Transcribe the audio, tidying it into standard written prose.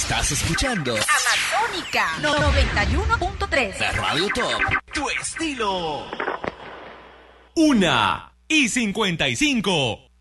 Estás escuchando Amazónica 91.3. la Radio Top. Tu estilo. 1:55.